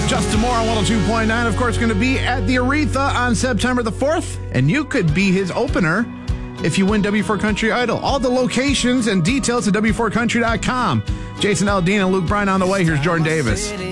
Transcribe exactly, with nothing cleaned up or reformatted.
Justin Moore on one oh two point nine. Of course, going to be at the Aretha on September the fourth. And you could be his opener if you win W four Country Idol. All the locations and details at W four country dot com. Jason Aldean and Luke Bryan on the way. Here's Jordan Davis.